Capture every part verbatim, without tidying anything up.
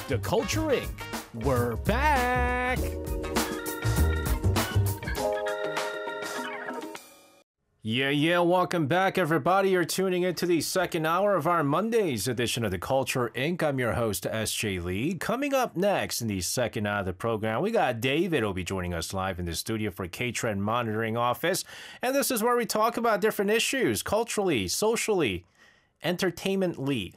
The Culture Incorporated. We're back! Yeah, yeah, welcome back, everybody. You're tuning into the second hour of our Monday's edition of The Culture Incorporated. I'm your host, S J Lee. Coming up next in the second hour of the program, we got David who'll be joining us live in the studio for K-Trend Monitoring Office. And this is where we talk about different issues, culturally, socially, entertainmentally,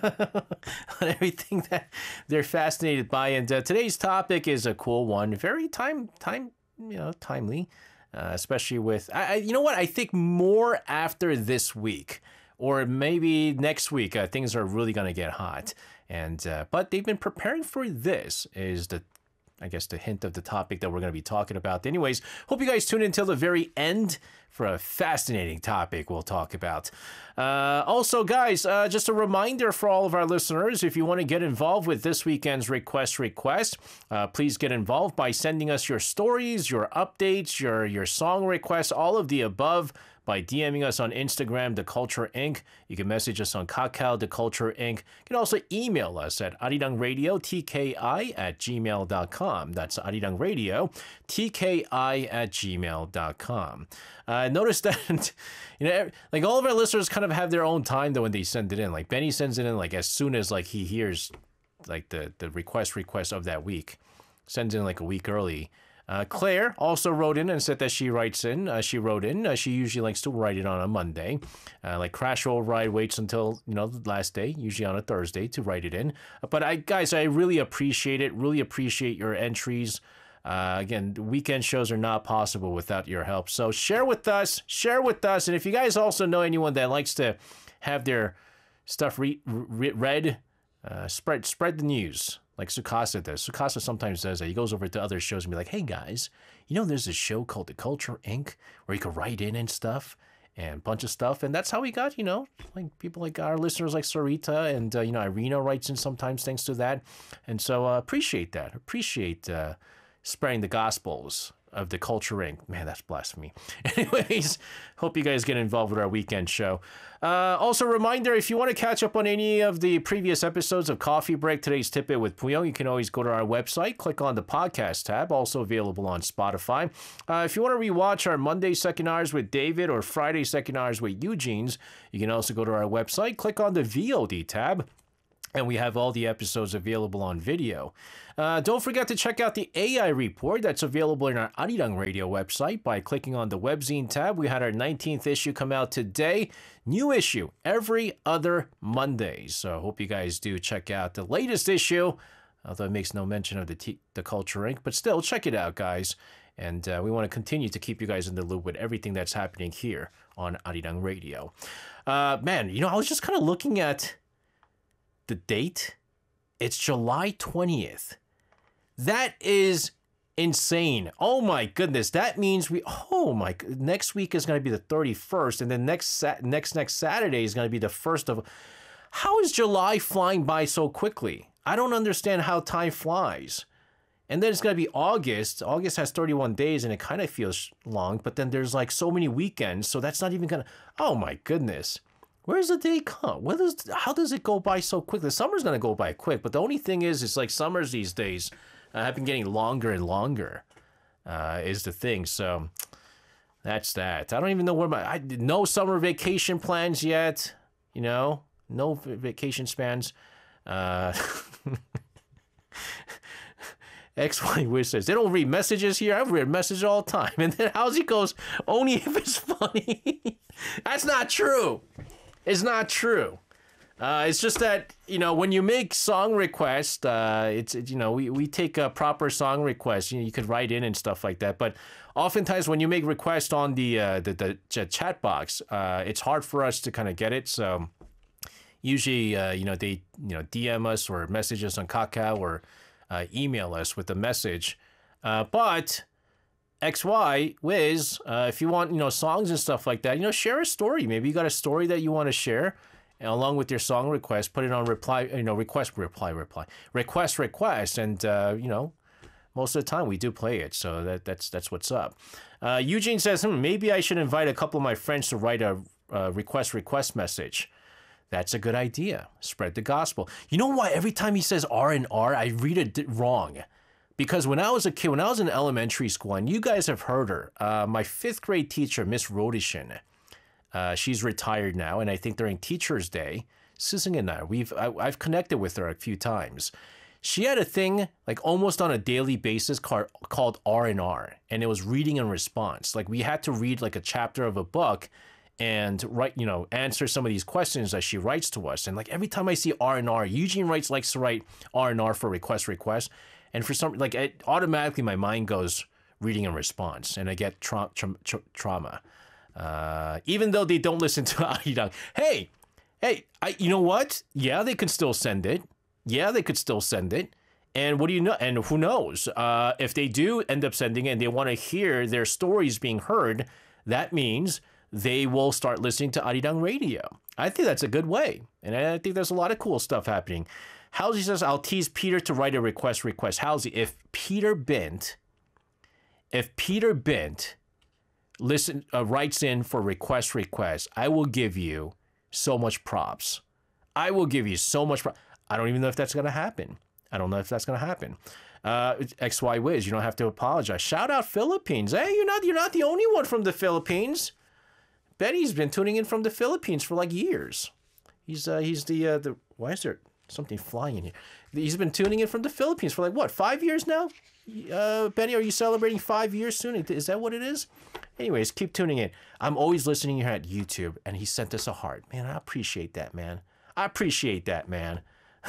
on everything that they're fascinated by. And uh, today's topic is a cool one, very time, time, you know, timely. Uh, especially with, I, I, you know what, I think more after this week or maybe next week, uh, things are really going to get hot. And, uh, but they've been preparing for this is the, I guess, the hint of the topic that we're going to be talking about. Anyways, hope you guys tune in until the very end for a fascinating topic we'll talk about. Uh, also, guys, uh, just a reminder for all of our listeners, if you want to get involved with this weekend's Request Request, uh, please get involved by sending us your stories, your updates, your, your song requests, all of the above, by DMing us on Instagram, The Culture Incorporated. You can message us on Kakao, The Culture Incorporated. You can also email us at arirangradio, T K I, at gmail dot com. That's arirangradio, T K I, at gmail dot com. Uh, notice that, you know, like all of our listeners kind of have their own time, though, when they send it in. Like, Benny sends it in, like, as soon as, like, he hears, like, the, the request request of that week. Sends in, like, a week early. Uh, Claire also wrote in and said that she writes in. Uh, she wrote in. Uh, she usually likes to write it on a Monday. Uh, like Crash Roll Ride waits until, you know, the last day, usually on a Thursday, to write it in. Uh, but I, guys, I really appreciate it. Really appreciate your entries. Uh, again, weekend shows are not possible without your help. So share with us. Share with us. And if you guys also know anyone that likes to have their stuff re- re- read, uh, spread spread the news. Like Sukasa does. Sukasa sometimes does that. He goes over to other shows and be like, hey guys, you know there's this show called The Culture Incorporated where you can write in and stuff and a bunch of stuff. And that's how we got, you know, like people like our listeners like Sarita and, uh, you know, Irina writes in sometimes thanks to that. And so uh, appreciate that. Appreciate uh, spreading the gospels of The Culture Incorporated. Man, that's blasphemy. Anyways, hope you guys get involved with our weekend show. Uh, also, a reminder, if you want to catch up on any of the previous episodes of Coffee Break, Today's Tidbit with Puyong, you can always go to our website, click on the podcast tab, also available on Spotify. Uh, if you want to rewatch our Monday second hours with David or Friday second hours with Eugene's, you can also go to our website, click on the V O D tab. And we have all the episodes available on video. Uh, don't forget to check out the A I report that's available in our Arirang Radio website by clicking on the Webzine tab. We had our nineteenth issue come out today. New issue every other Monday. So I hope you guys do check out the latest issue, although it makes no mention of the, T- the Culture Incorporated. But still, check it out, guys. And uh, we want to continue to keep you guys in the loop with everything that's happening here on Arirang Radio. Uh, man, you know, I was just kind of looking at the date. It's July twentieth. That is insane. Oh my goodness. That means we, oh my, next week is going to be the thirty-first. And then next, next, next Saturday is going to be the first of, how is July flying by so quickly? I don't understand how time flies. And then it's going to be August. August has thirty-one days and it kind of feels long, but then there's like so many weekends. So that's not even going to, oh my goodness. Where's the day come? Where does, how does it go by so quickly? Summer's going to go by quick, but the only thing is, it's like summers these days uh, have been getting longer and longer uh, is the thing. So that's that. I don't even know where my, I, no summer vacation plans yet, you know, no vacation spans. Uh, X Y Wish says, they don't read messages here. I've read messages all the time. And then Howsy goes, only if it's funny. That's not true. It's not true. Uh, it's just that, you know, when you make song requests, uh, it's, it, you know, we, we take a proper song request. You know, you could write in and stuff like that. But oftentimes when you make requests on the, uh, the, the, the chat box, uh, it's hard for us to kind of get it. So usually, uh, you know, they, you know, D M us or message us on Kakao or uh, email us with a message. Uh, but X Y, Wiz, uh, if you want, you know, songs and stuff like that, you know, share a story. Maybe you got a story that you want to share, and along with your song request, put it on reply, you know, request, reply, reply, request, request, and uh, you know, most of the time we do play it. So that that's that's what's up. Uh, Eugene says, hmm, maybe I should invite a couple of my friends to write a uh, request request message. That's a good idea. Spread the gospel. You know why every time he says R and R, I read it wrong? Because when I was a kid, when I was in elementary school, and you guys have heard her, uh, my fifth grade teacher, Miss Rodishin, uh, she's retired now, and I think during Teacher's Day, Susan and I, we've I, I've connected with her a few times. She had a thing like almost on a daily basis called, called R and R, and it was reading and response. Like we had to read like a chapter of a book and write, you know, answer some of these questions that she writes to us. And like every time I see R and R, Eugene writes likes to write R and R for request request. And for some, like it, automatically my mind goes reading and response, and I get tra tra tra trauma. Uh, even though they don't listen to Arirang. Hey, hey, I, you know what? Yeah, they could still send it. Yeah, they could still send it. And what do you know? And who knows? Uh, if they do end up sending it and they want to hear their stories being heard, that means they will start listening to Arirang Radio. I think that's a good way. And I think there's a lot of cool stuff happening. Halsey says, I'll tease Peter to write a request request. Halsey, if Peter Bent, if Peter Bent listen, uh, writes in for request request, I will give you so much props. I will give you so much props. I don't even know if that's going to happen. I don't know if that's going to happen. Uh, X Y Wiz, you don't have to apologize. Shout out Philippines. Hey, you're not, you're not the only one from the Philippines. Betty's been tuning in from the Philippines for like years. He's, uh, he's the, uh, the, why is there something flying in here? He's been tuning in from the Philippines for like, what, five years now? Uh, Benny, are you celebrating five years soon? Is that what it is? Anyways, keep tuning in. I'm always listening here at YouTube, and he sent us a heart. Man, I appreciate that, man. I appreciate that, man.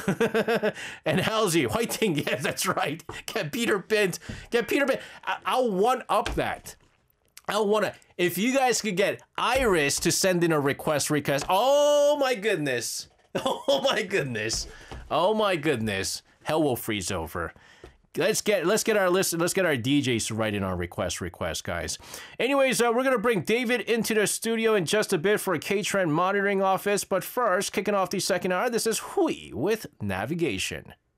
And Halsey, Whiting, yeah, that's right. Get Peter Bent. Get Peter Bent. I I'll one-up that. I'll want to, if you guys could get Iris to send in a request request. Oh my goodness. Oh my goodness. Oh my goodness. Hell will freeze over. Let's get let's get our list. Let's get our D Js to write in our request request, guys. Anyways, uh, we're gonna bring David into the studio in just a bit for a K-Trend monitoring office. But first, kicking off the second hour, this is Hui with Navigation.